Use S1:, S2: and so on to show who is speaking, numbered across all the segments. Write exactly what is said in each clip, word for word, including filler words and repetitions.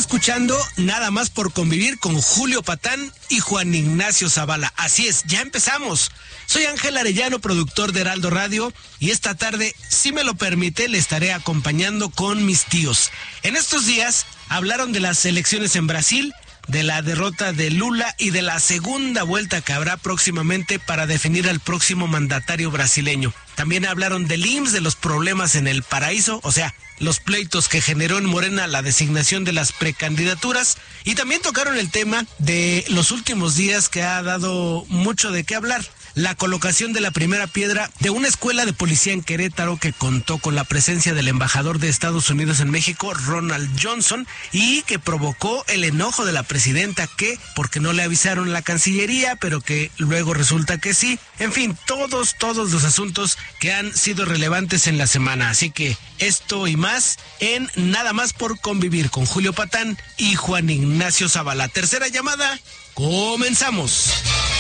S1: escuchando Nada Más por Convivir con Julio Patán y Juan Ignacio Zavala. Así es, ya empezamos. Soy Ángel Arellano, productor de Heraldo Radio, y esta tarde, si me lo permite, le estaré acompañando con mis tíos. En estos días hablaron de las elecciones en Brasil, de la derrota de Lula y de la segunda vuelta que habrá próximamente para definir al próximo mandatario brasileño. También hablaron del I M S S, de los problemas en el paraíso, o sea, los pleitos que generó en Morena la designación de las precandidaturas, y también tocaron el tema de los últimos días que ha dado mucho de qué hablar. La colocación de la primera piedra de una escuela de policía en Querétaro que contó con la presencia del embajador de Estados Unidos en México, Ronald Johnson, y que provocó el enojo de la presidenta, que porque no le avisaron la Cancillería, pero que luego resulta que sí. En fin, todos, todos los asuntos que han sido relevantes en la semana. Así que esto y más en Nada Más por Convivir con Julio Patán y Juan Ignacio Zavala. Tercera llamada, comenzamos.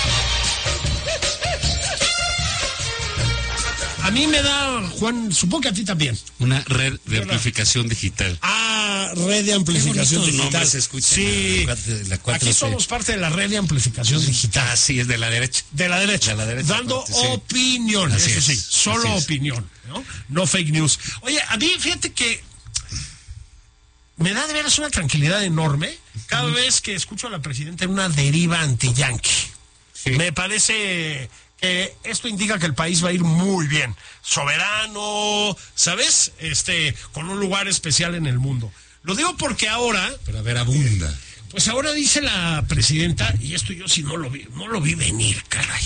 S2: A mí me da, Juan, supongo que a ti también.
S3: Una red de amplificación digital.
S2: Ah, red de amplificación digital.
S3: Se escucha
S2: sí,
S3: la, la cuatro C.
S2: Aquí somos parte de la red de amplificación digital.
S3: Ah, sí, es de la derecha.
S2: De la derecha.
S3: De la derecha.
S2: Dando
S3: parte, sí.
S2: opinión,
S3: Así
S2: eso
S3: es,
S2: sí, solo opinión, ¿no? No fake news. Oye, a mí, fíjate que me da de veras una tranquilidad enorme cada uh-huh. vez que escucho a la presidenta en una deriva anti-yanqui. Sí. Me parece... Eh, esto indica que el país va a ir muy bien, soberano, ¿sabes? Este, con un lugar especial en el mundo. Lo digo porque ahora...
S3: Pero a ver, abunda.
S2: Eh, pues ahora dice la presidenta, y esto yo sí no lo vi, no lo vi venir, caray,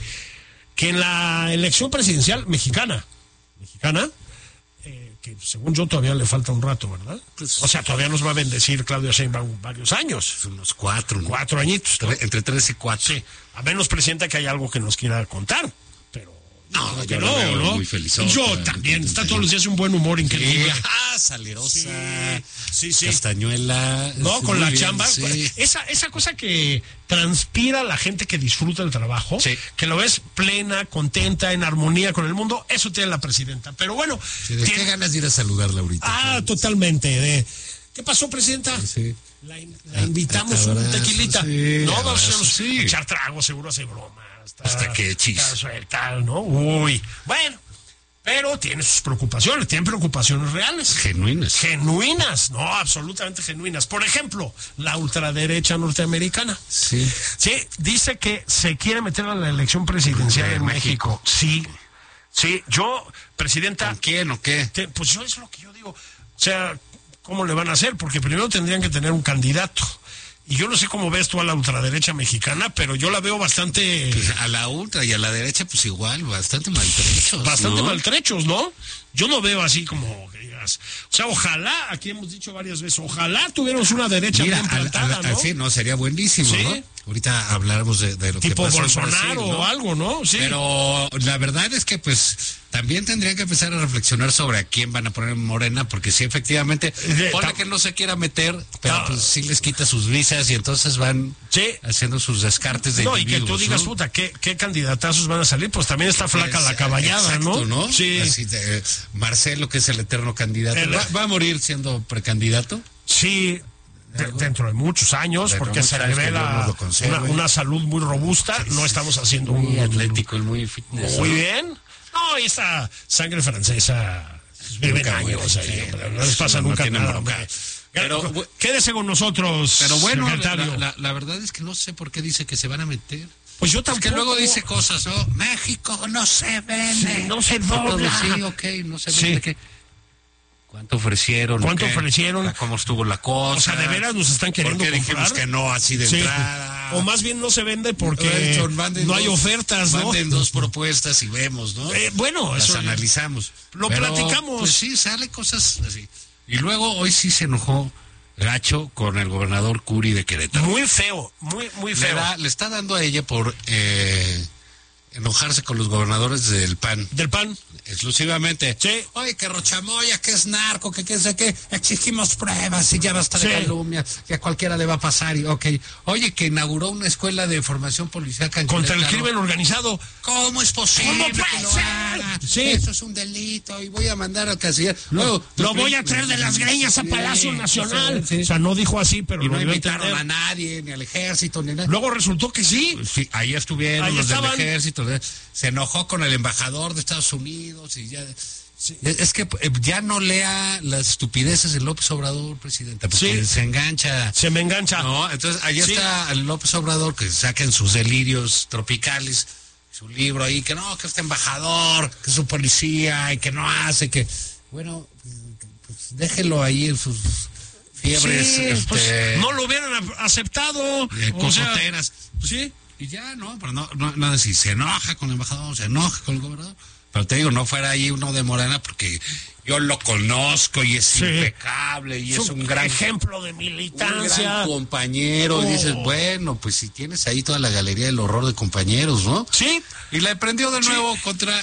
S2: que en la elección presidencial mexicana, mexicana, eh, que según yo todavía le falta un rato, ¿verdad? Pues, o sea, todavía nos va a bendecir Claudia Sheinbaum varios años.
S3: Unos cuatro, ¿no?
S2: Cuatro añitos, ¿no?
S3: Entre tres y cuatro.
S2: Sí, a menos, presidenta, que hay algo que nos quiera contar, pero...
S3: No, yo
S2: no,
S3: lo veo
S2: ¿no?
S3: muy feliz.
S2: Yo también, está todos los días un buen humor increíble.
S3: Sí, ah, salerosa,
S2: sí, sí, sí.
S3: Castañuela.
S2: No, con la
S3: bien,
S2: chamba.
S3: Sí.
S2: Esa, esa cosa que transpira la gente que disfruta el trabajo,
S3: sí.
S2: que lo ves plena, contenta, en armonía con el mundo, eso tiene la presidenta. Pero bueno.
S3: Sí, ¿de
S2: tiene...
S3: qué ganas de ir a saludarla ahorita?
S2: Ah, totalmente. De... ¿Qué pasó, presidenta?
S3: Sí.
S2: La, la invitamos a, a, a un tequilita.
S3: Sí,
S2: no, vamos a
S3: sí.
S2: echar trago, seguro hace broma. Está,
S3: hasta que chis.
S2: Tal, ¿no? Uy. Bueno, pero tiene sus preocupaciones, tiene preocupaciones reales.
S3: Genuinas.
S2: Genuinas, no, absolutamente genuinas. Por ejemplo, la ultraderecha norteamericana.
S3: Sí.
S2: Sí, dice que se quiere meter a la elección presidencial en México. México. Sí. Sí, yo, presidenta.
S3: ¿Con quién o qué?
S2: Te, pues yo es lo que yo digo. O sea, ¿cómo le van a hacer? Porque primero tendrían que tener un candidato. Y yo no sé cómo ves tú a la ultraderecha mexicana, pero yo la veo bastante...
S3: Pues a la ultra y a la derecha, pues igual, bastante maltrechos,
S2: Bastante
S3: ¿no?
S2: maltrechos, ¿no? Yo no veo así como que digas... O sea, ojalá, aquí hemos dicho varias veces, ojalá tuviéramos una derecha
S3: Mira,
S2: bien plantada,
S3: a la, a,
S2: ¿no?
S3: Sí, no, sería buenísimo,
S2: ¿Sí?
S3: ¿no? Ahorita hablaremos de, de lo
S2: tipo
S3: que pasó
S2: Bolsonaro
S3: en Brasil, ¿no?
S2: o algo, ¿no? Sí.
S3: Pero la verdad es que, pues, también tendrían que empezar a reflexionar sobre a quién van a poner en Morena, porque sí, efectivamente, para que no se quiera meter, pero ah, pues sí les quita sus visas y entonces van
S2: sí.
S3: haciendo sus descartes de
S2: no,
S3: individuos.
S2: Y que tú digas, ¿no? puta, ¿qué, ¿qué candidatazos van a salir? Pues también está flaca es, la caballada,
S3: exacto,
S2: ¿no?
S3: ¿no?
S2: Sí.
S3: Así de, Marcelo, que es el eterno candidato,
S2: el,
S3: ¿va, ¿va a morir siendo precandidato?
S2: Sí. De, dentro de muchos años, de porque se le ve la, una, una salud muy robusta, sí, no estamos haciendo
S3: muy
S2: un...
S3: atlético, el muy fitness.
S2: Muy bien. No, y esa sangre francesa vive en años ahí, hombre, no les pasa no, nunca no nada, hombre. Pero, quédese con nosotros,
S3: pero bueno,
S2: secretario.
S3: La, la, la verdad es que no sé por qué dice que se van a meter.
S2: Pues yo tampoco.
S3: Es que luego dice cosas, ¿no? México no se vende.
S2: Sí, no se dobla.
S3: Sí, ok, no se vende. Sí. ¿Qué? ¿Cuánto ofrecieron?
S2: ¿Cuánto
S3: ¿qué?
S2: ofrecieron?
S3: ¿Cómo estuvo la cosa?
S2: O sea, ¿de veras nos están queriendo
S3: ¿Por qué
S2: comprar?
S3: dijimos que no así de sí. entrada?
S2: O más bien no se vende porque Son, no dos, hay ofertas, ¿no?
S3: Manden dos propuestas y vemos, ¿no?
S2: Eh, bueno,
S3: las
S2: eso
S3: analizamos.
S2: Lo
S3: Pero,
S2: platicamos.
S3: Pues sí, sale cosas así. Y luego hoy sí se enojó gacho con el gobernador Curi de Querétaro.
S2: Muy feo, muy, muy feo.
S3: Le, da, le está dando a ella por... Eh, enojarse con los gobernadores del P A N.
S2: Del P A N.
S3: Exclusivamente.
S2: Sí.
S3: Oye, que Rochamoya, que es narco, que qué sé qué, exigimos pruebas y ya basta de
S2: Sí.
S3: calumnia, que a cualquiera le va a pasar y ok. Oye, que inauguró una escuela de formación policíaca en
S2: Contra el
S3: Querétaro.
S2: crimen organizado.
S3: ¿Cómo es posible
S2: ¿Cómo puede
S3: que lo
S2: ser?
S3: haga?
S2: Sí.
S3: Eso es un delito y voy a mandar al canciller. Luego,
S2: Lo voy a traer de las greñas a Palacio
S3: Sí,
S2: Nacional.
S3: sí, sí.
S2: O sea, no dijo así, pero
S3: Y
S2: lo
S3: no
S2: dio a
S3: invitaron
S2: entender.
S3: a nadie, ni al ejército, ni nada.
S2: Luego resultó que sí.
S3: Sí, ahí estuvieron
S2: Ahí
S3: los
S2: estaban.
S3: del ejército. Se enojó con el embajador de Estados Unidos y ya...
S2: Sí.
S3: Es que eh, ya no lea las estupideces de López Obrador, presidenta, porque
S2: Sí.
S3: se engancha.
S2: Se me engancha.
S3: No, entonces ahí
S2: Sí.
S3: está el López Obrador que saquen sus delirios tropicales, su libro ahí, que no, que este embajador, que es un policía y que no hace, que... Bueno, pues déjelo ahí en sus fiebres.
S2: Sí,
S3: este,
S2: pues, no lo hubieran a- aceptado.
S3: eh,
S2: O sea,
S3: cocoteras.
S2: sí.
S3: Y ya, ¿no? Pero no, no, no decir, se enoja con el embajador, se enoja con el gobernador. Pero te digo, no fuera ahí uno de Morena porque yo lo conozco y es
S2: Sí.
S3: impecable y es,
S2: Es
S3: un gran
S2: ejemplo de
S3: un
S2: militancia.
S3: gran compañero.
S2: Oh.
S3: Y dices, bueno, pues si tienes ahí toda la galería del horror de compañeros, ¿no?
S2: Sí.
S3: Y la emprendió de
S2: Sí.
S3: nuevo contra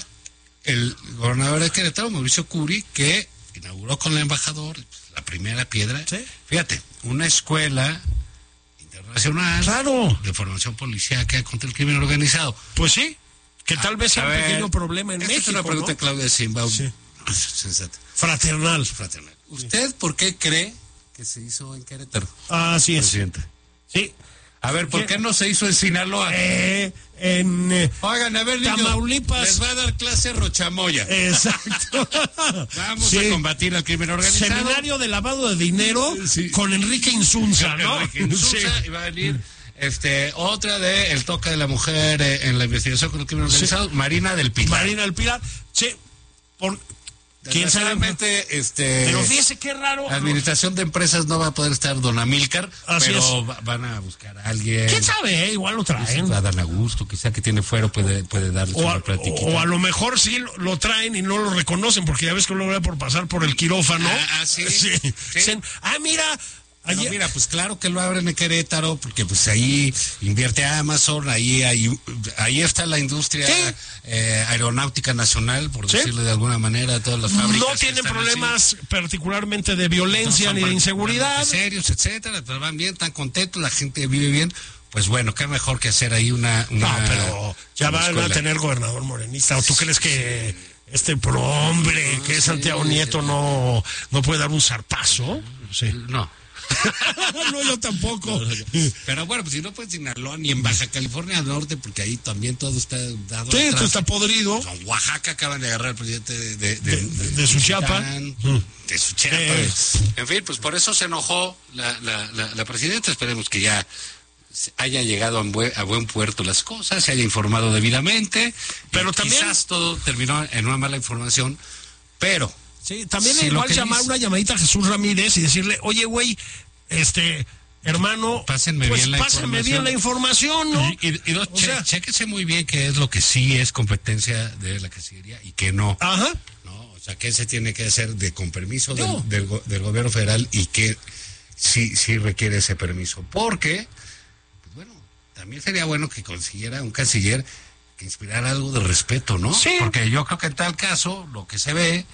S3: el gobernador de Querétaro, Mauricio Curi, que inauguró con el embajador la primera piedra.
S2: Sí.
S3: Fíjate, una escuela internacional
S2: Claro.
S3: de formación policíaca contra el crimen organizado.
S2: Pues sí. Que tal vez sea
S3: A
S2: un
S3: ver,
S2: pequeño problema en
S3: esta
S2: México.
S3: es una pregunta,
S2: ¿no?
S3: Claudia Sheinbaum.
S2: Sí.
S3: Sensata,
S2: Fraternal.
S3: fraternal. ¿Usted por qué cree que se hizo en Querétaro,
S2: Así es.
S3: presidente?
S2: Sí.
S3: A ver, ¿por
S2: ¿Qué?
S3: qué no se hizo en Sinaloa?
S2: Eh, en eh,
S3: Oigan, a ver, niños,
S2: Tamaulipas.
S3: les va a dar clase Rochamoya.
S2: Exacto.
S3: Vamos
S2: Sí.
S3: a combatir al crimen organizado.
S2: Seminario de lavado de dinero
S3: Sí.
S2: con Enrique Insunza, ¿no?
S3: Enrique Insulza,
S2: Sí.
S3: y va a venir este, otra de el toque de la mujer eh, en la investigación con el crimen organizado, Marina del Pilar.
S2: Marina del Pilar. Sí. Por, ¿Quién sabe?
S3: Desgraciadamente, este,
S2: Pero fíjese qué raro.
S3: la administración de empresas no va a poder estar Don Amílcar,
S2: Así
S3: pero
S2: es.
S3: va- van a buscar a alguien.
S2: ¿Quién sabe? eh? Igual lo traen.
S3: A Dan Augusto, quizá que tiene fuero, puede, puede darle
S2: O a,
S3: una platiquita.
S2: o a lo mejor sí lo, lo traen y no lo reconocen, porque ya ves que luego era por pasar por el quirófano.
S3: Ah, ah, sí.
S2: Sí.
S3: Sí.
S2: Dicen, ah, mira.
S3: Pero
S2: ayer-
S3: mira, pues claro que lo abren en Querétaro, porque pues ahí invierte Amazon, ahí ahí, ahí está la industria
S2: Sí.
S3: eh, aeronáutica nacional, por
S2: Sí.
S3: decirlo de alguna manera, todas las fábricas.
S2: no
S3: que
S2: tienen
S3: están
S2: problemas particularmente de
S3: así,
S2: violencia
S3: son
S2: ni de
S3: particularmente
S2: inseguridad.
S3: serios, etcétera, pero van bien, tan contentos, la gente vive bien. Pues bueno, qué mejor que hacer ahí una. una
S2: No, pero ya
S3: una
S2: van
S3: escuela.
S2: a tener gobernador morenista. ¿O tú crees que este prohombre, que es Santiago Nieto, no, no puede dar un zarpazo? Sí.
S3: No.
S2: No, yo tampoco.
S3: Pero bueno, pues si no puedes Sinaloa ni en Baja California Norte, porque ahí también todo está dado.
S2: Sí,
S3: al
S2: esto está
S3: tráfico.
S2: podrido.
S3: En Oaxaca acaban de agarrar al presidente de, de,
S2: De- de- de Suchiapa.
S3: Juchitán, de Suchiapa.
S2: Eh.
S3: En fin, pues por eso se enojó la, la, la, la presidenta. Esperemos que ya se haya llegado a buen, a buen puerto las cosas, se haya informado debidamente.
S2: Pero
S3: Y
S2: también-
S3: quizás todo terminó en una mala información, pero
S2: Sí, también
S3: Sí, lo
S2: igual
S3: que
S2: llamar
S3: dice-
S2: una llamadita a Jesús Ramírez y decirle, oye, güey, este, hermano,
S3: Pásenme
S2: pues
S3: bien la
S2: pásenme
S3: información.
S2: bien la información, ¿no?
S3: Y, y- y dos,
S2: O
S3: che-
S2: sea-
S3: chéquese muy bien qué es lo que sí es competencia de la Cancillería y que no.
S2: Ajá.
S3: ¿No? O sea, qué se tiene que hacer de con permiso del,
S2: No.
S3: del go- del gobierno federal y que sí, sí requiere ese permiso. Porque, pues bueno, también sería bueno que consiguiera un canciller que inspirara algo de respeto, ¿no?
S2: Sí.
S3: Porque yo creo que en tal caso, lo que se ve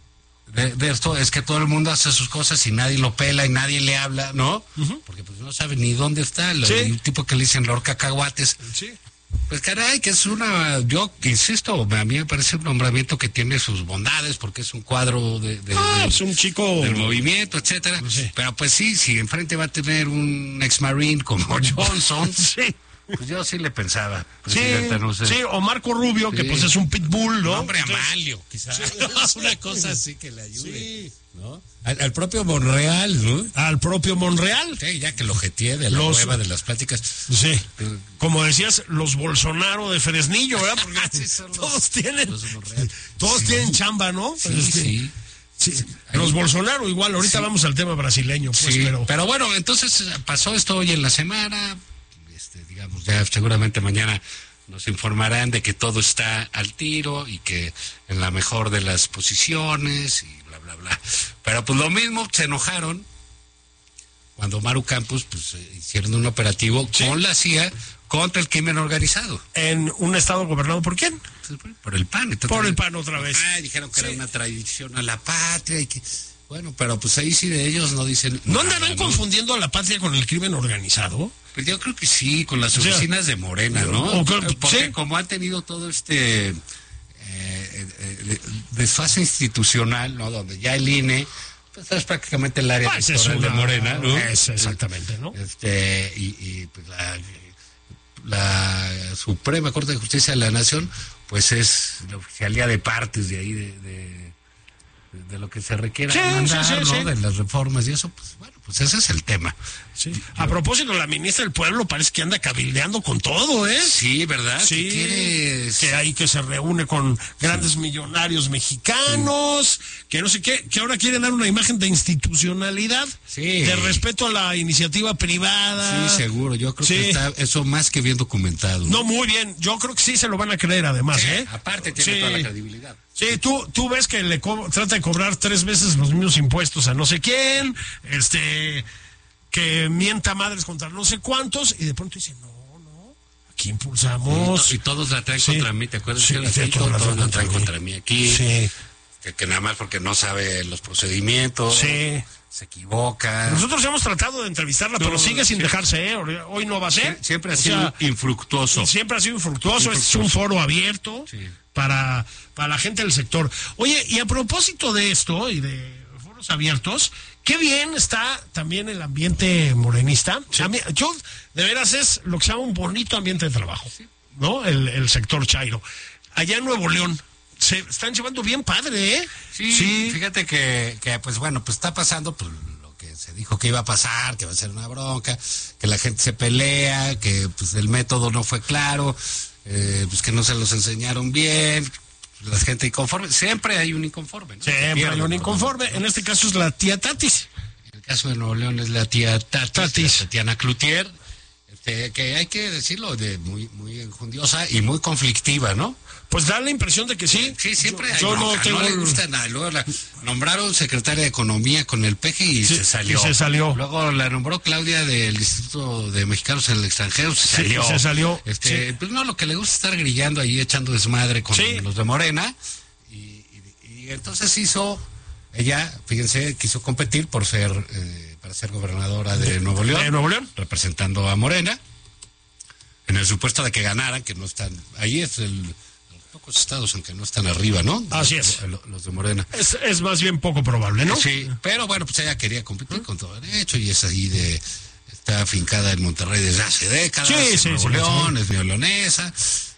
S3: de, de esto es que todo el mundo hace sus cosas y nadie lo pela y nadie le habla, ¿no? Porque pues no sabe ni dónde está. El,
S2: Sí.
S3: el tipo que le dicen Lord Cacahuates.
S2: Sí.
S3: Pues caray, que es una, yo insisto, a mí me parece un nombramiento que tiene sus bondades porque es un cuadro de, de-
S2: Ah,
S3: del-
S2: es un chico.
S3: del movimiento, etcétera.
S2: Sí.
S3: Pero pues sí, si enfrente va a tener un ex marine como Johnson,
S2: Sí.
S3: pues yo sí le pensaba,
S2: Sí,
S3: presidenta, no sé.
S2: sí, o Marco Rubio, que
S3: Sí.
S2: pues es un pitbull, ¿no?
S3: Hombre
S2: Entonces,
S3: Amalio, quizás. Una cosa así que le ayude.
S2: Sí.
S3: ¿No? Al, al propio Monreal, ¿no?
S2: Al propio Monreal.
S3: Sí, ya que lo jeteé de la
S2: Los-
S3: hueva de las pláticas.
S2: Sí.
S3: Pero-
S2: Como decías, los Bolsonaro de Fresnillo, ¿verdad? Porque
S3: Sí, son los-
S2: todos tienen.
S3: los Monreal.
S2: Todos
S3: Sí.
S2: tienen chamba, ¿no?
S3: Sí,
S2: Este,
S3: sí.
S2: sí. Los Bolsonaro igual, ahorita
S3: Sí.
S2: vamos al tema brasileño, pues,
S3: Sí,
S2: pero.
S3: pero bueno, entonces pasó esto hoy en la semana, este, digamos, ya seguramente mañana nos informarán de que todo está al tiro y que en la mejor de las posiciones y bla, bla, bla. Pero pues lo mismo, se enojaron cuando Maru Campos pues eh, hicieron un operativo sí. con la C I A contra el crimen organizado.
S2: ¿En un estado gobernado por quién?
S3: Pues, por el P A N. Entonces,
S2: por el P A N otra vez.
S3: Ah, dijeron que sí. era una traición a la patria y que... Bueno, pero pues ahí sí de ellos no dicen...
S2: ¿No andarán ¿no? confundiendo a la patria con el crimen organizado?
S3: Pues yo creo que sí, con las oficinas o sea, de Morena, ¿no? O, Porque ¿sí? como han tenido todo este eh, eh, desfase institucional, ¿no? Donde ya el I N E, pues es prácticamente el área
S2: pues
S3: electoral
S2: una,
S3: de Morena, ¿no?
S2: Es exactamente, ¿no?
S3: Este, y, y pues la, la Suprema Corte de Justicia de la Nación, pues es la oficialía de partes de ahí, de... de de lo que se requiera
S2: sí,
S3: mandar,
S2: sí, sí,
S3: ¿no?
S2: sí.
S3: De las reformas y eso, pues bueno, pues ese es el tema.
S2: Sí. A propósito, la ministra del Pueblo parece que anda cabildeando con todo, ¿eh?
S3: Sí, ¿verdad?
S2: Sí,
S3: quiere...
S2: que hay que se reúne con grandes sí. millonarios mexicanos, sí. que no sé qué, que ahora quieren dar una imagen de institucionalidad,
S3: sí.
S2: de respeto a la iniciativa privada.
S3: Sí, seguro, yo creo
S2: sí.
S3: que está eso más que bien documentado.
S2: No, muy bien, yo creo que sí se lo van a creer además,
S3: sí.
S2: ¿eh?
S3: Aparte tiene
S2: sí.
S3: toda la credibilidad.
S2: Sí, tú, tú ves que le co- trata de cobrar tres veces los mismos impuestos a no sé quién, este, que mienta madres contra no sé cuántos, y de pronto dice, no, no, aquí impulsamos.
S3: Y, y todos la traen sí. contra mí, ¿te acuerdas?
S2: Sí,
S3: sí,
S2: todos la
S3: todos la traen
S2: contra
S3: contra mí aquí.
S2: Sí.
S3: Que, que nada más porque no sabe los procedimientos.
S2: Sí.
S3: Se equivoca.
S2: Nosotros hemos tratado de entrevistarla, no, pero sigue sin sí. dejarse, ¿eh? Hoy no va a ser.
S3: Sie- siempre ha sido o sea, infructuoso.
S2: Siempre ha sido infructuoso. infructuoso. Este es un foro abierto sí. para, para la gente del sector. Oye, y a propósito de esto y de foros abiertos, qué bien está también el ambiente morenista. Sí. A mí, yo, de veras, es lo que se llama un bonito ambiente de trabajo, sí. ¿no? El, el sector chairo. Allá en Nuevo León. Se están llevando bien padre, ¿eh?
S3: Sí, sí. Fíjate que, que, pues bueno, pues está pasando pues, lo que se dijo que iba a pasar, que va a ser una bronca, que la gente se pelea, que pues el método no fue claro, eh, pues que no se los enseñaron bien, la gente inconforme. Siempre hay un inconforme, ¿no?
S2: Siempre hay un inconforme. En este caso es la tía Tatis.
S3: En el caso de Nuevo León es la tía Tatis,
S2: Tatis.
S3: Tatiana Cloutier, este, que hay que decirlo, de muy, muy enjundiosa y muy conflictiva, ¿no?
S2: Pues da la impresión de que sí.
S3: Sí, siempre
S2: yo,
S3: hay
S2: yo
S3: bronca,
S2: no tengo
S3: no le gusta nada. Luego la nombraron secretaria de Economía con el P G y
S2: sí,
S3: se salió.
S2: Y se salió.
S3: Luego la nombró Claudia del Instituto de Mexicanos en el Extranjero, se salió.
S2: Sí, se salió.
S3: Este,
S2: sí.
S3: Pues no, lo que le gusta es estar grillando ahí, echando desmadre con
S2: sí.
S3: los de Morena. Y, y, y entonces hizo, ella, fíjense, quiso competir por ser, eh, para ser gobernadora de, de Nuevo León.
S2: De Nuevo León.
S3: Representando a Morena. En el supuesto de que ganaran, que no están, ahí es el... pocos estados en que no están arriba, ¿no?
S2: Así es.
S3: Los, los de Morena.
S2: Es, es más bien poco probable, ¿no?
S3: Sí, pero bueno, pues ella quería competir ¿Mm? con todo derecho y es ahí de... Está afincada en Monterrey desde hace décadas,
S2: sí,
S3: en
S2: sí,
S3: Nuevo
S2: sí,
S3: León,
S2: sí.
S3: es neolonesa.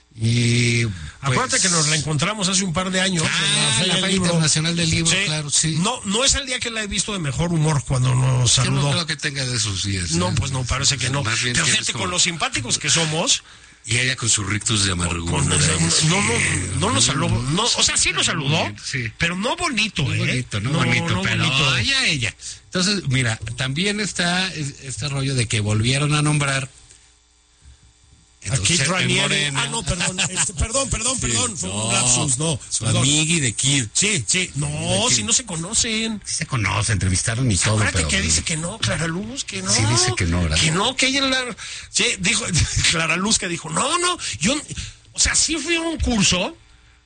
S3: Y...
S2: Acuérdate
S3: pues,
S2: que nos la encontramos hace un par de años.
S3: Ah, en la Feria Internacional del Libro, sí. claro, sí.
S2: No, no es el día que la he visto de mejor humor cuando nos saludó.
S3: Yo no creo que tenga de esos días.
S2: No,
S3: ¿eh?
S2: pues no, parece que no.
S3: Más bien
S2: pero fíjate, como... con los simpáticos que somos...
S3: Y ella con sus rictus de amargura.
S2: No, no, no, no nos saludó. No, o sea, sí nos saludó, sí. pero no bonito,
S3: no
S2: ¿eh?
S3: bonito, no,
S2: no
S3: bonito,
S2: no
S3: pero
S2: bonito.
S3: ella, ella. Entonces, mira, también está este rollo de que volvieron a nombrar...
S2: Entonces, Kid Ranieri. Ah, no, perdón, este, perdón, perdón, sí, perdón, fue no, un lapsus, no.
S3: Su amigui de Kid.
S2: Sí, sí, no, si no se conocen.
S3: Sí se conocen, entrevistaron y todo,
S2: Acuérdate
S3: pero...
S2: que dice que no, Clara Luz, que no.
S3: Sí, dice que no, ¿verdad?
S2: Que no, que ella la... Sí, dijo, Clara Luz que dijo, no, no, yo... O sea, sí fui a un curso...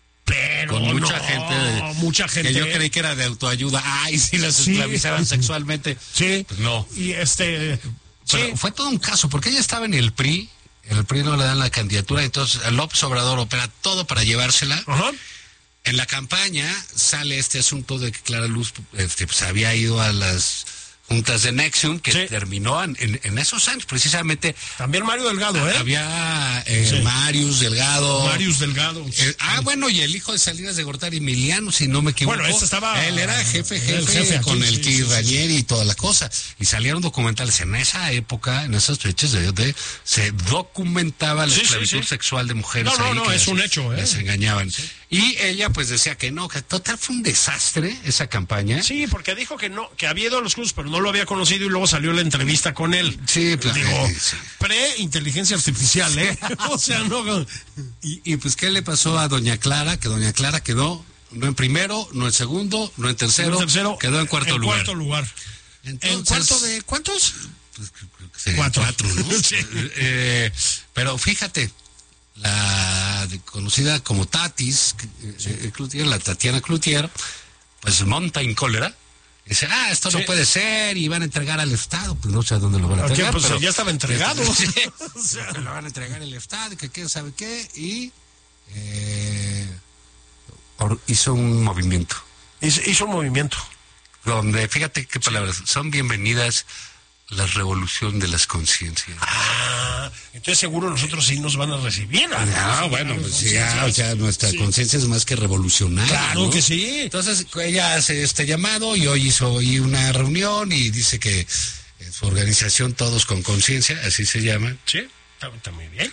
S2: Pero
S3: con mucha
S2: no,
S3: gente, de,
S2: mucha gente
S3: que yo creí que era de autoayuda. Ay, si las sí. esclavizaban sexualmente.
S2: Sí,
S3: pues no.
S2: Y este,
S3: pero sí. fue todo un caso, porque ella estaba en el P R I, el P R I no le dan la candidatura, entonces López Obrador opera todo para llevársela.
S2: Ajá.
S3: En la campaña sale este asunto de que Clara Luz este, pues, había ido a las juntas de Nexium, que sí. terminó en, en, en esos años, precisamente.
S2: También Mario Delgado, ¿eh?
S3: Había eh, sí. Marius Delgado.
S2: Marius Delgado.
S3: Eh, ah, bueno, y el hijo de Salinas de Gortari, Emiliano, si no me equivoco.
S2: Bueno, este estaba...
S3: Él era jefe, jefe,
S2: el jefe aquí,
S3: con
S2: sí,
S3: el Kid
S2: sí,
S3: Ranieri
S2: sí.
S3: y toda la cosa. Y salieron documentales. En esa época, en esas fechas, de, de, se documentaba la
S2: sí,
S3: esclavitud
S2: sí, sí.
S3: sexual de mujeres.
S2: No, no,
S3: ahí
S2: no,
S3: que
S2: es
S3: les,
S2: un hecho, ¿eh?
S3: Les engañaban. Sí. Y ella pues decía que no, que total fue un desastre esa campaña.
S2: Sí, porque dijo que no, que había ido a los cursos, pero no lo había conocido y luego salió la entrevista con él.
S3: Sí, pues,
S2: digo,
S3: eh, sí.
S2: pre-inteligencia artificial, ¿eh? O sea, no...
S3: Y, y pues, ¿qué le pasó a doña Clara? Que doña Clara quedó no en primero, no en segundo, no en tercero,
S2: no en tercero
S3: quedó en cuarto
S2: en
S3: lugar.
S2: cuarto lugar.
S3: Entonces,
S2: ¿En cuánto de cuántos?
S3: Pues, creo que serían
S2: Cuatro.
S3: cuatro, ¿no?
S2: Sí.
S3: Eh, pero fíjate, la de- conocida como Tatis, eh, Cloutier, la Tatiana Cloutier, pues monta en cólera. Dice, ah, esto no
S2: Sí.
S3: puede ser, y van a entregar al Estado. Pues no sé a dónde lo van a
S2: ¿A qué?
S3: entregar.
S2: Pues
S3: pero
S2: ya estaba entregado.
S3: Sí,
S2: O sea.
S3: lo van a entregar al Estado, que quién sabe qué, y eh, or- hizo un movimiento
S2: Hizo, hizo un movimiento.
S3: donde, fíjate qué palabras, son bienvenidas la revolución de las conciencias.
S2: Ah, entonces seguro nosotros sí nos van a recibir.
S3: Ah, bueno, pues sí, ya, o sea, nuestra
S2: Sí.
S3: conciencia es más que revolucionaria.
S2: Claro
S3: ¿no?
S2: que sí.
S3: Entonces, ella hace este llamado y hoy hizo hoy una reunión y dice que en su organización Todos con Conciencia, así se llama,
S2: Sí, está, está muy bien.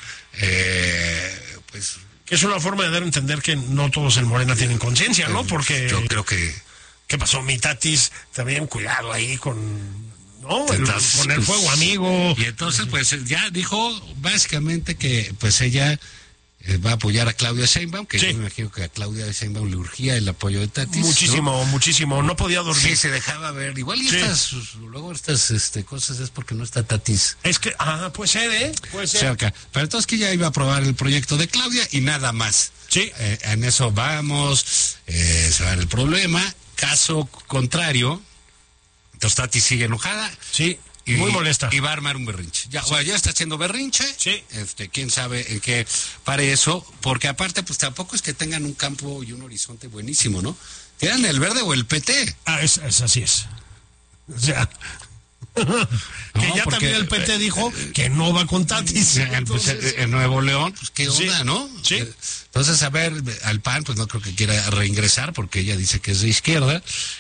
S3: eh, pues
S2: Que es una forma de dar a entender que no todos en Morena tienen conciencia, ¿no? Porque,
S3: yo creo que
S2: ¿qué pasó? Mi Tatis, también cuidado ahí con, ¿no? El-
S3: Entonces,
S2: con el
S3: pues,
S2: fuego amigo.
S3: Y entonces, pues ya dijo básicamente que pues ella eh, va a apoyar a Claudia Sheinbaum, que
S2: Sí.
S3: yo me imagino que a Claudia Sheinbaum le urgía el apoyo de Tatis. ¿no?
S2: Muchísimo, muchísimo. No podía dormir.
S3: Sí, se dejaba ver. Igual y
S2: Sí.
S3: estas, luego estas este, cosas es porque no está Tatis
S2: Es que, ah, puede ser, ¿eh? Puede ser.
S3: cerca. Pero entonces que ya iba a aprobar el proyecto de Claudia y nada más.
S2: Sí.
S3: Eh, en eso vamos, eh, se va a ver el problema. Caso contrario, entonces Tati sigue enojada.
S2: Sí,
S3: Y,
S2: muy molesta.
S3: Y va a armar un berrinche. Ya, o sea, ya está haciendo berrinche.
S2: Sí.
S3: Este, quién sabe en qué pare eso. Porque aparte, pues tampoco es que tengan un campo y un horizonte buenísimo, ¿no? Tienen el verde o el P T.
S2: Ah, es, es así es. O sea, que
S3: No,
S2: ya
S3: porque,
S2: también el P T dijo que no va con Tatis.
S3: Eh, pues,
S2: Entonces,
S3: eh, en Nuevo León, pues qué
S2: Sí,
S3: onda, ¿no?
S2: sí.
S3: Eh, Entonces, a ver, al P A N, pues no creo que quiera reingresar porque ella dice que es de izquierda.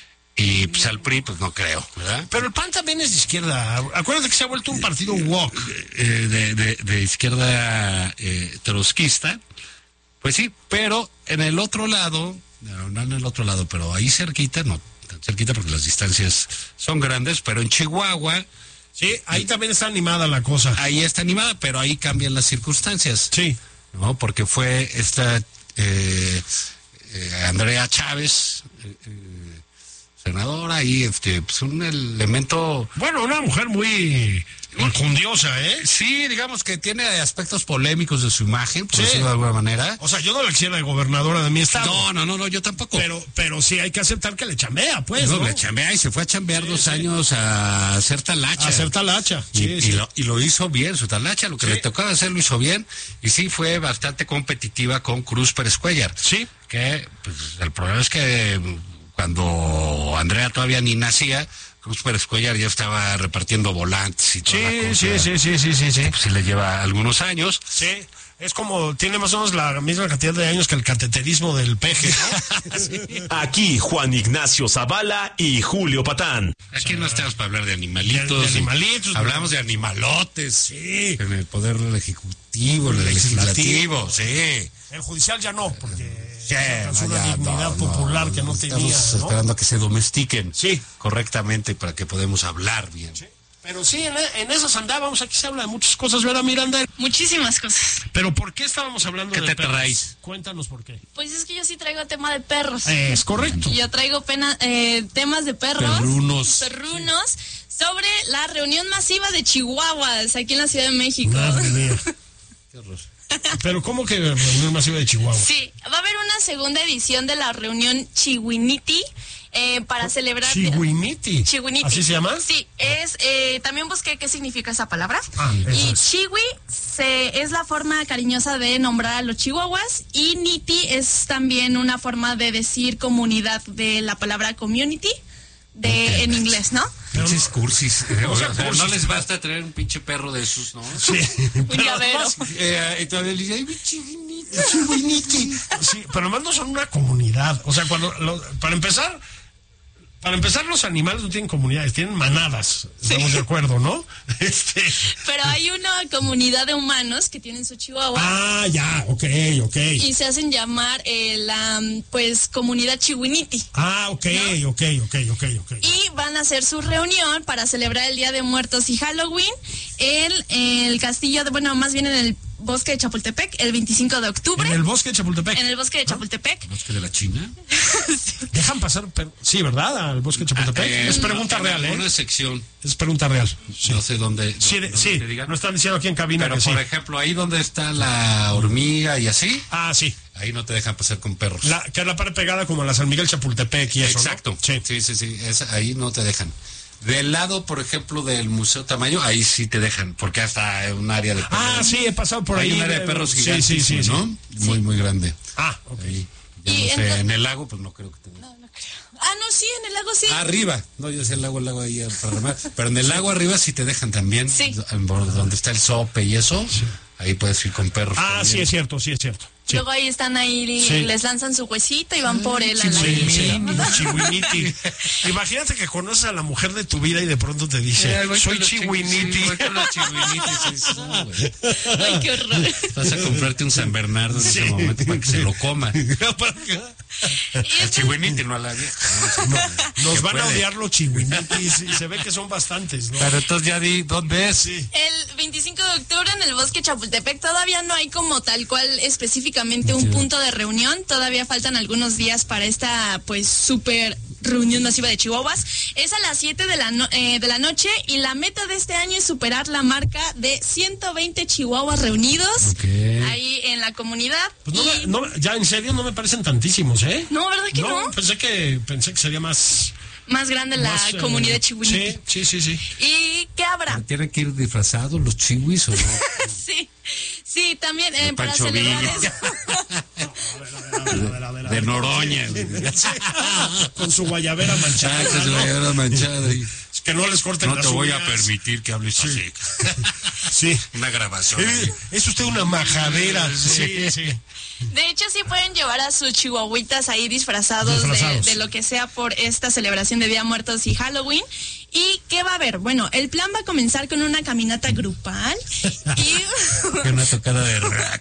S3: Y pues al P R I, pues no creo, ¿verdad?
S2: pero el P A N también es de izquierda. Acuérdate que se ha vuelto un partido woke.
S3: Eh, de, de, de izquierda eh, trotskista, pues sí, pero en el otro lado, no, no en el otro lado, pero ahí cerquita, no tan cerquita porque las distancias son grandes, pero en Chihuahua,
S2: Sí, ahí también está animada la cosa.
S3: ahí está animada, pero ahí cambian las circunstancias,
S2: Sí.
S3: ¿no? Porque fue esta eh, eh, Andrea Chávez, eh, eh, senadora, y este, pues un elemento...
S2: Bueno, una mujer muy incundiosa, ¿eh?
S3: Sí, digamos que tiene aspectos polémicos de su imagen, por
S2: Sí.
S3: decirlo de alguna manera.
S2: O sea, yo no la quisiera de gobernadora de mi estado.
S3: No, no, no, no, yo tampoco.
S2: Pero, pero sí hay que aceptar que le chambea, pues,
S3: no,
S2: ¿no?
S3: le chambea y se fue a chambear
S2: Sí,
S3: dos
S2: sí.
S3: años a hacer talacha.
S2: A hacer talacha.
S3: Y,
S2: Sí,
S3: y
S2: sí.
S3: lo, y lo hizo bien, su talacha, lo que
S2: Sí.
S3: le tocaba hacer lo hizo bien. Y sí fue bastante competitiva con Cruz Pérez Cuellar.
S2: Sí.
S3: Que pues, el problema es que cuando Andrea todavía ni nacía, Cruz Pérez Cuellar ya estaba repartiendo volantes y toda la
S2: Sí,
S3: cosa.
S2: sí, sí, sí, sí, sí, sí.
S3: Pues sí le lleva algunos años.
S2: Sí, es como, tiene más o menos la misma cantidad de años que el cateterismo del peje, ¿no? Sí.
S4: Aquí Juan Ignacio Zavala y Julio Patán.
S3: Aquí no estamos para hablar de animalitos.
S2: De- de animalitos.
S3: Hablamos de animalotes.
S2: Sí.
S3: En el poder ejecutivo, en el legislativo, sí.
S2: El judicial ya no, porque
S3: Sí,
S2: es
S3: no,
S2: una
S3: ya,
S2: dignidad
S3: no,
S2: popular
S3: no,
S2: que no
S3: estamos
S2: tenía, ¿no?
S3: esperando a que se domestiquen
S2: Sí.
S3: correctamente para que podamos hablar bien.
S2: Pero sí, en, en esas andábamos, aquí se habla de muchas cosas, ¿verdad, Miranda?
S5: Muchísimas cosas.
S2: Pero ¿por qué estábamos hablando
S3: ¿Qué
S2: de
S3: te
S2: perros?
S3: traes?
S2: Cuéntanos por qué.
S5: Pues es que yo sí traigo tema de perros.
S2: Es correcto.
S5: Yo traigo pena, eh, temas de perros.
S3: Perrunos.
S5: Perrunos. Sobre la reunión masiva de chihuahuas aquí en la Ciudad de México.
S2: Madre mía.
S3: Qué horror.
S2: Pero ¿cómo que reunión masiva de Chihuahua?
S5: Sí, va a haber una segunda edición de la reunión Chihuiniti eh, para celebrar...
S2: Chihuiniti.
S5: Chihuiniti.
S2: ¿Así se llama?
S5: Sí, es, eh, también busqué qué significa esa palabra.
S2: Ah, eso
S5: y
S2: es.
S5: chihui se, es la forma cariñosa de nombrar a los chihuahuas y niti es también una forma de decir comunidad de la palabra community de, en inglés, ¿no?
S3: Pinches cursis.
S2: O sea,
S3: O sea,
S2: cursis.
S3: no les basta traer un pinche perro de esos, ¿no?
S2: Sí.
S5: Un
S2: Pero
S5: llavero.
S2: además,
S3: Eh, y todavía le dice, ay, mi chihuiniti, chihuiniti.
S2: sí, pero además no son una comunidad. O sea, cuando lo- para empezar, para empezar los animales no tienen comunidades, tienen manadas. Estamos de acuerdo, ¿no? Este.
S5: Pero hay una comunidad de humanos que tienen su chihuahua
S2: Ah, ya, ok, ok.
S5: y se hacen llamar eh, la pues comunidad chihuiniti.
S2: Ah, ok, ok, ok, ok, ok.
S5: Y van a hacer su reunión para celebrar el Día de Muertos y Halloween en el castillo, de, bueno, más bien en el bosque de Chapultepec el veinticinco de octubre.
S2: En el bosque de Chapultepec.
S5: En el bosque de Chapultepec.
S3: ¿Bosque de la China?
S5: Sí.
S2: Dejan pasar, pero, sí, ¿verdad? Al bosque de Chapultepec.
S3: Eh,
S2: es pregunta
S3: en
S2: real, ¿eh?
S3: Una sección.
S2: Es pregunta real. Sí,
S3: No sé dónde.
S2: sí,
S3: dónde
S2: sí.
S3: te digan.
S2: Nos están diciendo aquí en cabina
S3: Pero
S2: que sí.
S3: por ejemplo, ahí donde está la hormiga y así,
S2: Ah, sí.
S3: ahí no te dejan pasar con perros.
S2: La, que es la pared pegada como a la San Miguel Chapultepec y eso, ¿no?
S3: Exacto.
S2: Sí.
S3: Sí, sí, sí. Esa- ahí no te dejan. Del lado, por ejemplo, del Museo Tamayo, ahí sí te dejan, porque hasta un área de perros.
S2: Ah, sí, he pasado por
S3: Hay
S2: ahí.
S3: un área de perros
S2: Sí,
S3: gigantes,
S2: sí, sí, sí.
S3: ¿no? Muy, muy grande.
S2: Ah, ok.
S3: Ahí. Ya
S5: Y
S3: no sé,
S5: entonces-
S3: en el lago, pues no creo que te dejen.
S5: No, no creo. Ah, no, sí, en el lago sí.
S3: Arriba, no, yo decía el lago, el lago ahí para remar. Pero en el lago arriba sí te dejan también.
S5: Sí.
S3: En por donde está el sope y eso, ahí puedes ir con perros.
S2: Ah, sí,
S3: también.
S2: es cierto, sí, es cierto. Sí.
S5: Luego ahí están ahí,
S2: Sí.
S5: les lanzan su huesito y van por él. a la-
S2: Sí, sí, Chihuiniti. Imagínate que conoces a la mujer de tu vida y de pronto te dice,
S3: Eh, voy
S2: soy
S3: con los chi-
S2: Chihuiniti.
S3: sí, voy con los chihuinitis, sí, sí, no, güey.
S5: Ay, qué horror.
S3: Vas a comprarte un San Bernardo en
S2: Sí.
S3: ese momento para que se lo coma.
S5: Y
S3: El
S5: entonces-
S3: chihuiniti, no a la vieja. ¿no?
S2: Nos
S3: Que
S2: van a
S3: puede.
S2: odiar los Chihuinitis y se ve que son bastantes, ¿no?
S3: Pero entonces ya di, ¿dónde es?
S2: Sí.
S5: El veinticinco de octubre en el bosque Chapultepec todavía no hay como tal cual específicamente un punto de reunión. Todavía faltan algunos días para esta pues súper reunión masiva de chihuahuas. Es a las siete de la, no- eh, de la noche y la meta de este año es superar la marca de ciento veinte chihuahuas reunidos
S3: Ok.
S5: ahí en la comunidad.
S2: Pues no,
S5: Y-
S2: me- no me- ya en serio no me parecen tantísimos, ¿eh?
S5: No, ¿verdad que no?
S2: Pensé que pensé que sería más.
S5: Más grande la
S2: más, eh,
S5: comunidad chihuiniti.
S2: Sí, sí, sí, sí.
S5: ¿Y qué habrá?
S3: ¿Tienen que ir disfrazados los chihuis o no?
S5: Sí, sí, también eh,
S3: De
S5: para
S3: Pancho
S5: celebrar
S3: Villa.
S5: eso.
S2: A ver, a ver, a ver, a
S3: De
S2: ver.
S3: Noroña.
S2: Con su guayabera manchada.
S3: Ah, que se
S2: ¿no?
S3: vaya una manchada ahí.
S2: Es que no les corten
S3: No
S2: las
S3: te voy a
S2: uñas.
S3: permitir que hables así.
S2: Sí.
S3: Una grabación.
S2: Eh,
S3: ahí.
S2: Es usted una majadera. Sí, sí.
S5: De hecho, sí pueden llevar a sus chihuahuitas ahí disfrazados, de-
S2: Disfrazados.
S5: De, lo que sea por esta celebración de Día Muertos y Halloween. ¿Y qué va a haber? Bueno, el plan va a comenzar con una caminata grupal y,
S3: Una tocada de rock.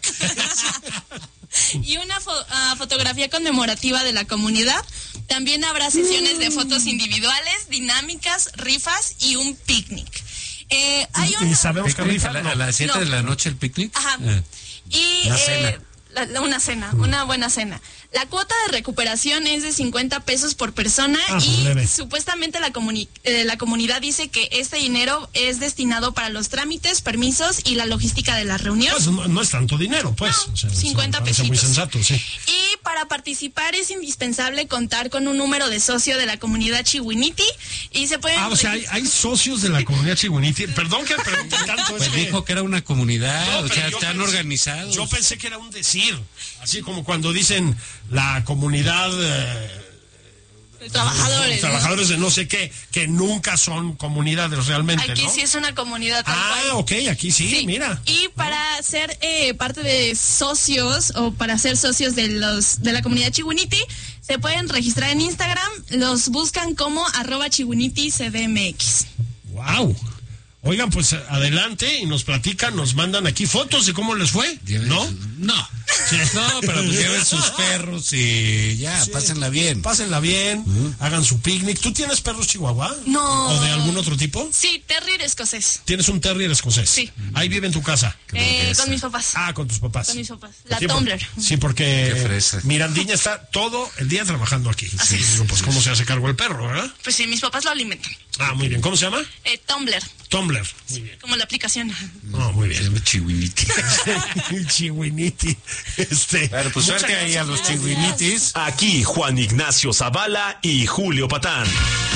S5: y una fo- ah, fotografía conmemorativa de la comunidad. También habrá sesiones de fotos individuales, dinámicas, rifas y un picnic. Eh, hay
S2: Y
S5: una...
S2: sabemos que
S3: ¿Picnic?
S2: rifa,
S3: ¿A, la-
S2: no.
S3: a las siete
S5: No.
S3: de la noche el picnic?
S5: Ajá.
S3: Eh.
S5: Y
S3: Una
S5: eh,
S3: cena.
S5: la- la- una cena, una buena cena. La cuota de recuperación es de cincuenta pesos por persona
S2: Ah,
S5: y
S2: leve.
S5: supuestamente la, comuni- eh, la comunidad dice que este dinero es destinado para los trámites, permisos y la logística de la reunión.
S2: Pues no, no es tanto dinero, pues.
S5: No,
S2: O sea,
S5: cincuenta
S2: me parece muy
S5: pesitos.
S2: sensato, sí.
S5: Y para participar es indispensable contar con un número de socio de la comunidad Chihuiniti y se pueden...
S2: Ah, o sea, hay, hay socios de la comunidad Chihuiniti. Perdón que pregunte tanto.
S3: Pues
S2: es que-
S3: dijo que era una comunidad,
S2: No,
S3: o
S2: pero
S3: sea,
S2: yo
S3: están
S2: pensé-
S3: organizados.
S2: Yo pensé que era un decir. Así como cuando dicen la comunidad. eh,
S5: trabajadores. ¿no?
S2: trabajadores de no sé qué, que nunca son comunidades realmente,
S5: Aquí
S2: ¿no?
S5: sí es una comunidad tal
S2: Ah,
S5: cual.
S2: ok, aquí sí,
S5: Sí.
S2: mira.
S5: Y para ser eh, parte de socios o para ser socios de los de la comunidad Chihuiniti, se pueden registrar en Instagram, los buscan como arroba chihuiniti C D M X.
S2: Wow. Oigan, pues adelante y nos platican, nos mandan aquí fotos de cómo les fue,
S3: Lleven
S2: ¿no?
S3: su- No.
S2: Sí.
S3: No, pero pues lleven sus perros y ya,
S2: Sí.
S3: pásenla bien.
S2: Pásenla bien, hagan su picnic. ¿Tú tienes perros chihuahua?
S5: No.
S2: ¿O de algún otro tipo?
S5: Sí, terrier escocés.
S2: Tienes un terrier escocés.
S5: Sí.
S2: Ahí vive en tu casa.
S5: Eh,
S3: fresa.
S5: con mis papás.
S2: Ah, con tus papás.
S5: Con mis papás. La
S2: Sí, por-
S5: Tumblr.
S2: Sí, porque
S3: Qué fresa.
S2: Mirandiña está todo el día trabajando aquí.
S5: Así
S2: Sí,
S5: es.
S2: digo, pues cómo se hace cargo el perro, ¿verdad?
S5: Pues sí, mis papás lo alimentan.
S2: Ah, muy bien. ¿Cómo se llama?
S5: Eh, Tumblr,
S2: Tumblr. Muy bien.
S5: como la aplicación.
S2: Oh, muy
S3: Se
S2: bien.
S3: llama Chihuiniti.
S2: Chihuiniti. Este.
S3: Bueno, pues
S2: muchas
S3: suerte ahí
S2: gracias.
S3: a los chihuinitis.
S4: Aquí Juan Ignacio Zavala y Julio Patán.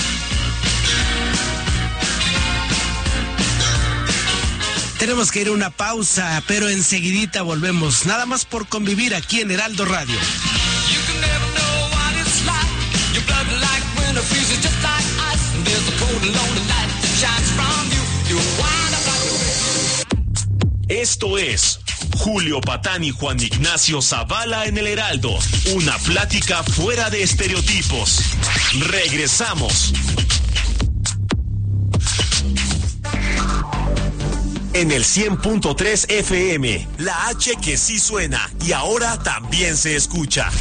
S1: Tenemos que ir a una pausa, pero enseguidita volvemos. Nada más por convivir aquí en Heraldo Radio.
S6: You can never know what it's like. Your blood like winter freezes just like ice. And there's a cold and lonely light that shines from you. You wind up like a...
S4: Esto es Julio Patán y Juan Ignacio Zavala en el Heraldo. Una plática fuera de estereotipos. Regresamos. En el cien punto tres F M, la H que sí suena y ahora también se escucha.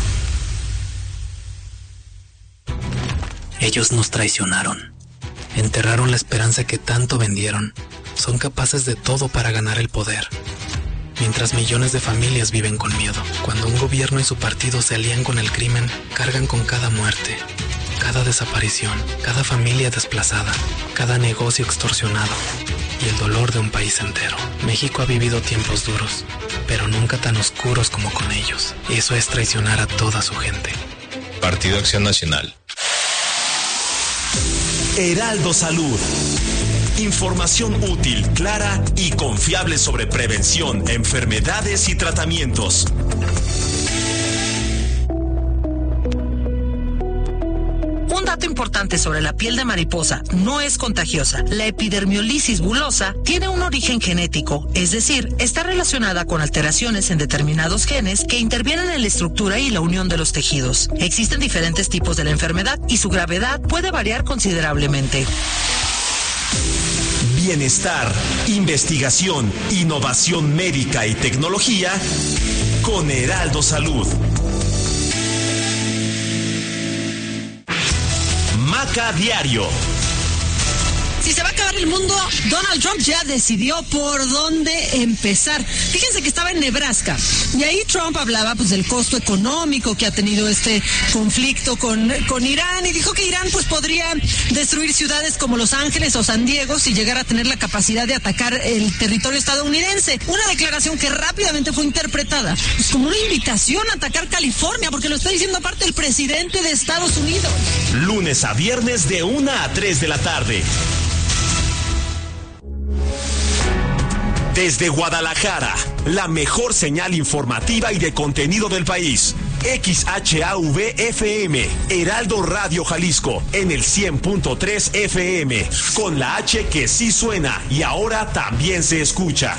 S7: Ellos nos traicionaron. Enterraron la esperanza que tanto vendieron. Son capaces de todo para ganar el poder. mientras millones de familias viven con miedo. Cuando un gobierno y su partido se alían con el crimen, cargan con cada muerte, cada desaparición, cada familia desplazada, cada negocio extorsionado y el dolor de un país entero. México ha vivido tiempos duros, pero nunca tan oscuros como con ellos. Eso es traicionar a toda su gente.
S8: Partido Acción Nacional.
S4: Heraldo Salud. Información útil, clara y confiable sobre prevención, enfermedades y tratamientos.
S9: Un dato importante sobre la piel de mariposa: no es contagiosa. La epidermiolisis bulosa tiene un origen genético, es decir, está relacionada con alteraciones en determinados genes que intervienen en la estructura y la unión de los tejidos. Existen diferentes tipos de la enfermedad y su gravedad puede variar considerablemente.
S4: Bienestar, investigación, innovación médica y tecnología con Heraldo Salud. Maca Diario.
S10: Si se va a acabar el mundo, Donald Trump ya decidió por dónde empezar. Fíjense que estaba en Nebraska y ahí Trump hablaba pues del costo económico que ha tenido este conflicto con, con Irán, y dijo que Irán pues podría destruir ciudades como Los Ángeles o San Diego si llegara a tener la capacidad de atacar el territorio estadounidense. Una declaración que rápidamente fue interpretada pues como una invitación a atacar California, porque lo está diciendo aparte el presidente de Estados Unidos.
S4: Lunes a viernes de una a tres de la tarde. Desde Guadalajara, la mejor señal informativa y de contenido del país. X H A V F M, Heraldo Radio Jalisco, en el cien punto tres F M, con la H que sí suena y ahora también se escucha.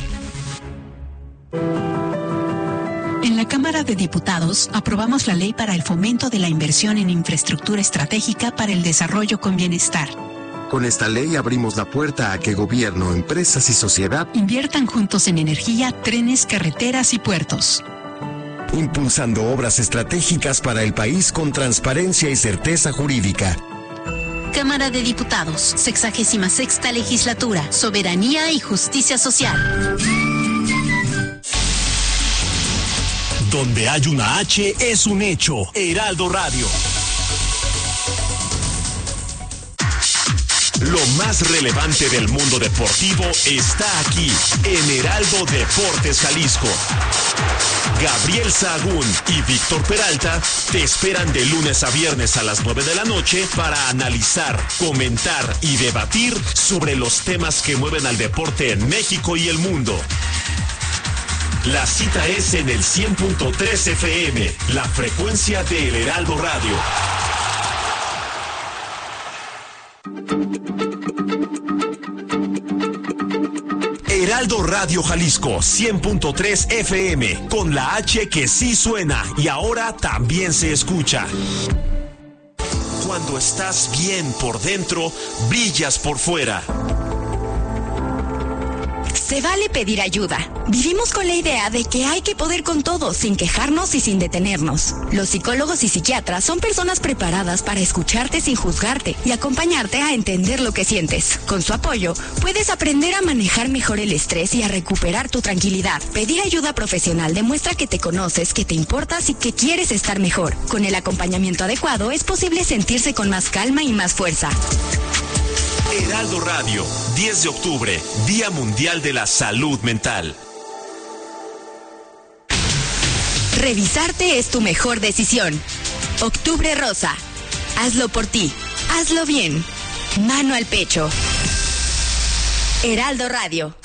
S11: En la Cámara de Diputados aprobamos la ley para el fomento de la inversión en infraestructura estratégica para el desarrollo con bienestar.
S12: Con esta ley abrimos la puerta a que gobierno, empresas y sociedad
S11: inviertan juntos en energía, trenes, carreteras y puertos,
S12: impulsando obras estratégicas para el país con transparencia y certeza jurídica.
S13: Cámara de Diputados, sexagésima sexta legislatura, soberanía y justicia social.
S4: Donde hay una H es un hecho. Heraldo Radio. Lo más relevante del mundo deportivo está aquí, en Heraldo Deportes Jalisco. Gabriel Sahagún y Víctor Peralta te esperan de lunes a viernes a las nueve de la noche para analizar, comentar y debatir sobre los temas que mueven al deporte en México y el mundo. La cita es en el cien punto tres F M, la frecuencia del Heraldo Radio. Heraldo Radio Jalisco, cien punto tres F M, con la H que sí suena y ahora también se escucha. Cuando estás bien por dentro, brillas por fuera.
S14: Se vale pedir ayuda. Vivimos con la idea de que hay que poder con todo, sin quejarnos y sin detenernos. Los psicólogos y psiquiatras son personas preparadas para escucharte sin juzgarte y acompañarte a entender lo que sientes. Con su apoyo, puedes aprender a manejar mejor el estrés y a recuperar tu tranquilidad. Pedir ayuda profesional demuestra que te conoces, que te importas y que quieres estar mejor. Con el acompañamiento adecuado, es posible sentirse con más calma y más fuerza.
S4: Heraldo Radio, diez de octubre, Día Mundial de la Salud Mental.
S14: Revisarte es tu mejor decisión. Octubre Rosa. Hazlo por ti. Hazlo bien. Mano al pecho. Heraldo Radio.